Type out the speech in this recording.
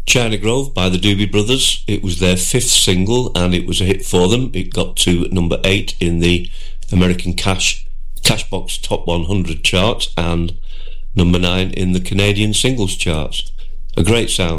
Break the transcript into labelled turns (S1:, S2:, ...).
S1: China Grove by the Doobie Brothers. It was their 5th single and it was a hit for them. It got to number 8 in the American Cashbox Top 100 chart and number 9 in the Canadian singles charts. A great sound.